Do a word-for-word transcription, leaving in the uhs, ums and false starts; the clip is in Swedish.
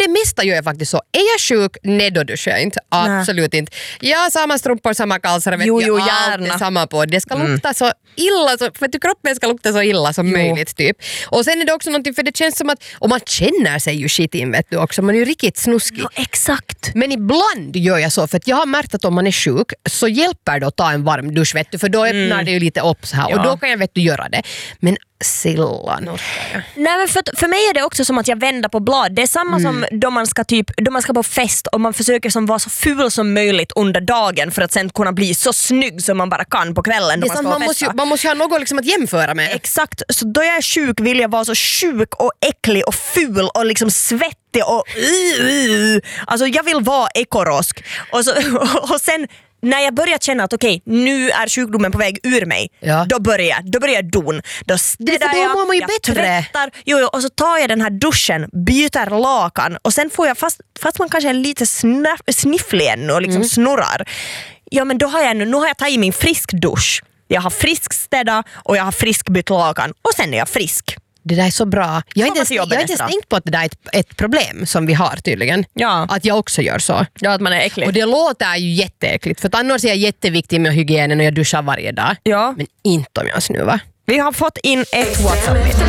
det mesta gör jag faktiskt så. Är jag sjuk? Nej, då duschar jag inte. Absolut Nej. inte. Jag har samma strumpor, samma kalsar, vet jo, jo, jag, allt är samma på. Det ska mm. lukta så illa, så, för att kroppen ska lukta så illa som jo. möjligt typ. Och sen är det också någonting, för det känns som att, och man känner sig ju shit in, vet du också, man är ju riktigt snuskig. Ja, exakt. Men ibland gör jag så, för att jag har märkt att om man är sjuk så hjälper det att ta en varm dusch, vet du, för då öppnar mm. det ju lite upp så här, ja. och då kan jag vet du göra det. Men sällan. Nej, men för, för mig är det också som att jag vänder på blad. Det är samma mm. som då man ska typ då man ska på fest och man försöker som vara så ful som möjligt under dagen för att sen kunna bli så snygg som man bara kan på kvällen. Det är man, man, måste ju, man måste ju ha något liksom att jämföra med. Exakt, så då jag är sjuk vill jag vara så sjuk och äcklig och ful och liksom svettig och uh, uh. Alltså jag vill vara ekorosk och, så, och sen när jag börjar känna att okej, okay, nu är sjukdomen på väg ur mig, ja. då börjar då börjar don. Då städar jag, då mår man ju jag bättre. Tvättar, jo, jo, och så tar jag den här duschen, byter lakan och sen får jag, fast, fast man kanske är lite snaff, snifflig ännu och liksom mm. snurrar. Ja, men då har jag nu, nu har jag tagit min frisk dusch. Jag har frisk städa och jag har frisk bytt lakan och sen är jag frisk. Det där är så bra. Jag har inte, ens, jag har inte ens tänkt på att det där är ett, ett problem som vi har tydligen. Ja. Att jag också gör så. Ja, att man är äcklig. Och det låter ju jätteäckligt. För att annars är jag jätteviktig med hygienen och jag duschar varje dag. Ja. Men inte om jag snuvar. Vi har fått in ett WhatsApp.